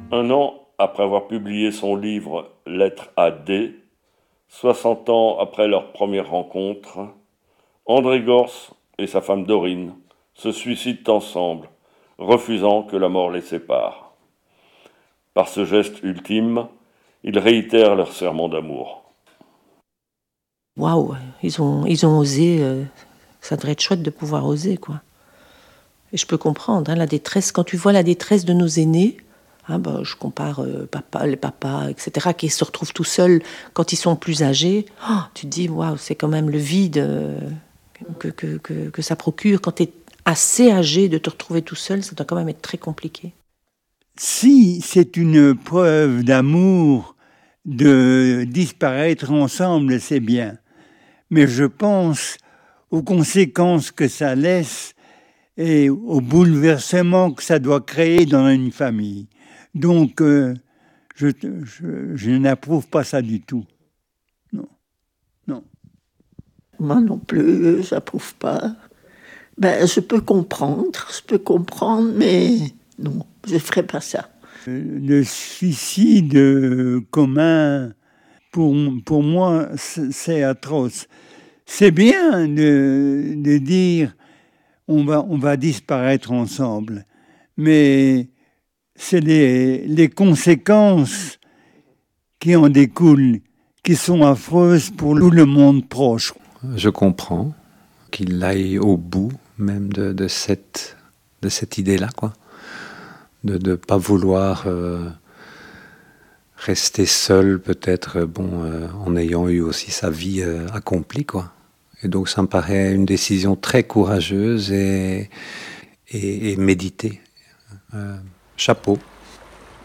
Un an après avoir publié son livre Lettre à D, 60 ans après leur première rencontre, André Gorz et sa femme Dorine se suicident ensemble, refusant que la mort les sépare. Par ce geste ultime, ils réitèrent leur serment d'amour. Waouh, ils ont osé. Ça devrait être chouette de pouvoir oser, quoi. Et je peux comprendre, hein, la détresse, quand tu vois la détresse de nos aînés, hein, bah, je compare les papas, etc., qui se retrouvent tout seuls quand ils sont plus âgés, oh, tu te dis, waouh, c'est quand même le vide que ça procure. Quand tu es assez âgé de te retrouver tout seul, ça doit quand même être très compliqué. Si c'est une preuve d'amour de disparaître ensemble, c'est bien. Mais je pense aux conséquences que ça laisse et au bouleversement que ça doit créer dans une famille. Donc, je n'approuve pas ça du tout. Non, non. Moi non plus, j'approuve pas. Je peux comprendre, mais non, je ferai pas ça. Le suicide commun, pour moi, c'est atroce. C'est bien de dire on va disparaître ensemble, mais c'est les conséquences qui en découlent qui sont affreuses pour tout le monde proche. Je comprends qu'il aille au bout même de cette idée-là, quoi. De ne pas vouloir rester seul, peut-être, en ayant eu aussi sa vie accomplie, quoi. Et donc ça me paraît une décision très courageuse et méditée. Chapeau.